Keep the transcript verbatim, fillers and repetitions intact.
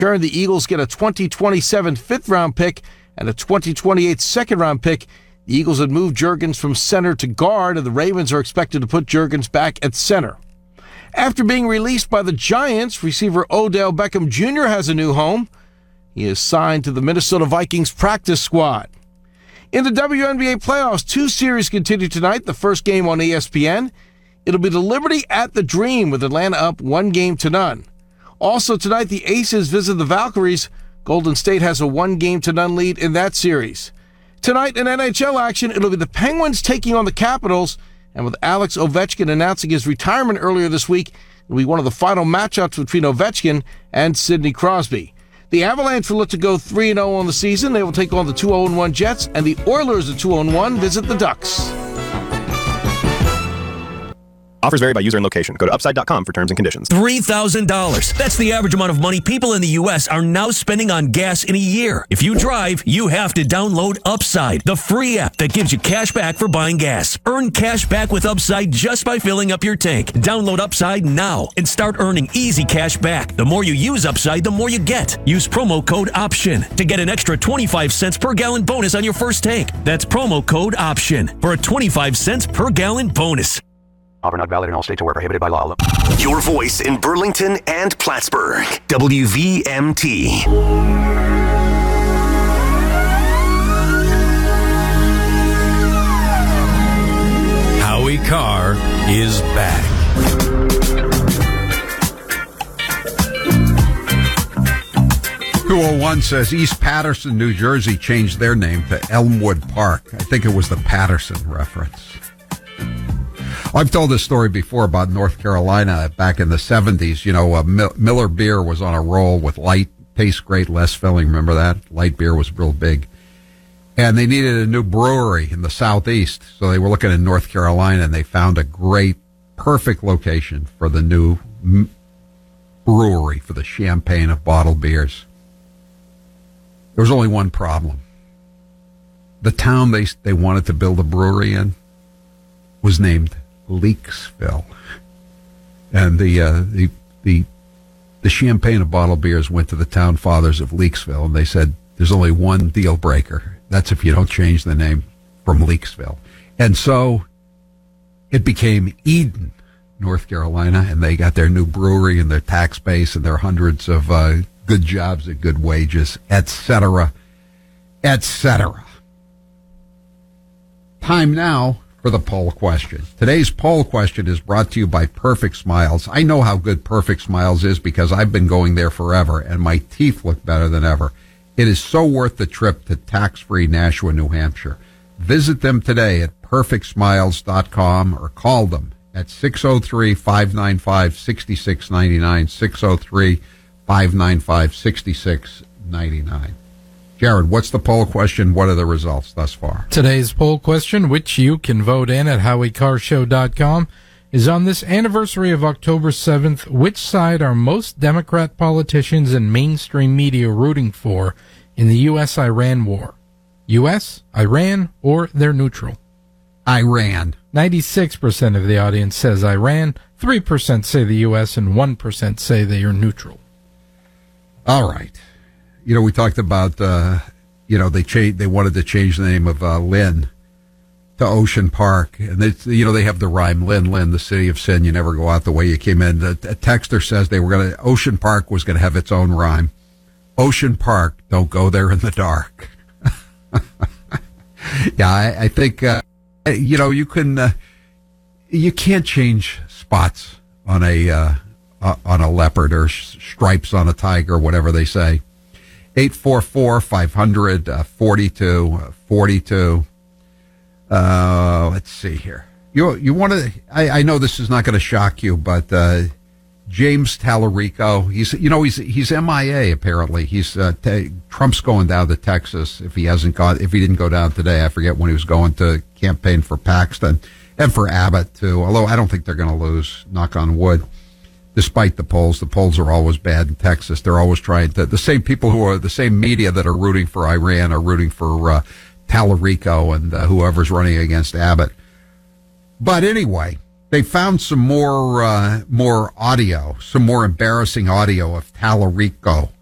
The Eagles get a twenty twenty-seven fifth-round pick and a twenty twenty-eight second-round pick. The Eagles had moved Jurgens from center to guard, and the Ravens are expected to put Jurgens back at center. After being released by the Giants, receiver Odell Beckham Junior has a new home. He is signed to the Minnesota Vikings practice squad. In the W N B A playoffs, two series continue tonight. The first game on E S P N. It'll be the Liberty at the Dream, with Atlanta up one game to none. Also tonight, the Aces visit the Valkyries. Golden State has a one game to none lead in that series. Tonight in N H L action, it'll be the Penguins taking on the Capitals. And with Alex Ovechkin announcing his retirement earlier this week, it'll be one of the final matchups between Ovechkin and Sidney Crosby. The Avalanche will look to go three and oh on the season. They will take on the two oh one Jets, and the Oilers at two oh one visit the Ducks. Offers vary by user and location. Go to upside dot com for terms and conditions. three thousand dollars. That's the average amount of money people in the U S are now spending on gas in a year. If you drive, you have to download Upside, the free app that gives you cash back for buying gas. Earn cash back with Upside just by filling up your tank. Download Upside now and start earning easy cash back. The more you use Upside, the more you get. Use promo code OPTION to get an extra twenty-five cents per gallon bonus on your first tank. That's promo code OPTION for a twenty-five cents per gallon bonus. Offer not valid in all states or where prohibited by law. Your voice in Burlington and Plattsburgh. W V M T. Howie Carr is back. two oh one says East Patterson, New Jersey changed their name to Elmwood Park. I think it was the Patterson reference. I've told this story before about North Carolina back in the seventies. You know, uh, Miller Beer was on a roll with light, tastes great, less filling. Remember that? Light beer was real big. And they needed a new brewery in the southeast. So they were looking in North Carolina, and they found a great, perfect location for the new m- brewery, for the champagne of bottled beers. There was only one problem. The town they they wanted to build a brewery in was named Leaksville, and the uh, the the the champagne of bottled beers went to the town fathers of Leaksville, and they said there's only one deal breaker. That's if you don't change the name from Leaksville. And so it became Eden, North Carolina, and they got their new brewery and their tax base and their hundreds of uh, good jobs at good wages, et cetera, et cetera. Time now for the poll question. Today's poll question is brought to you by Perfect Smiles. I know how good Perfect Smiles is because I've been going there forever, and my teeth look better than ever. It is so worth the trip to tax-free Nashua, New Hampshire. Visit them today at perfect smiles dot com or call them at six oh three, five nine five, six six nine nine, six oh three, five nine five, six six nine nine. Jared, what's the poll question? What are the results thus far? Today's poll question, which you can vote in at howie carr show dot com, is on this anniversary of October seventh, which side are most Democrat politicians and mainstream media rooting for in the U S Iran war? U S, Iran, or they're neutral? Iran. ninety-six percent of the audience says Iran, three percent say the U S, and one percent say they are neutral. All right. You know, we talked about, uh, you know, they cha- they wanted to change the name of uh, Lynn to Ocean Park. And, they, you know, they have the rhyme, Lynn, Lynn, the city of sin, you never go out the way you came in. The, a texter says they were going to, Ocean Park was going to have its own rhyme. Ocean Park, don't go there in the dark. yeah, I, I think, uh, you know, you can, uh, you can't change spots on a, uh, uh, on a leopard or stripes on a tiger, whatever they say. eight four four, five hundred, forty-two, forty-two. Uh, let's see here. You you want to? I, I know this is not going to shock you, but uh, James Tallarico, he's you know he's he's M I A apparently. He's uh, t- Trump's going down to Texas if he hasn't got if he didn't go down today. I forget when he was going to campaign for Paxton and for Abbott too. Although I don't think they're going to lose. Knock on wood. Despite the polls, the polls are always bad in Texas. They're always trying to, the same people who are, the same media that are rooting for Iran are rooting for uh, Tallarico and uh, whoever's running against Abbott. But anyway, they found some more, uh, more audio, some more embarrassing audio of Tallarico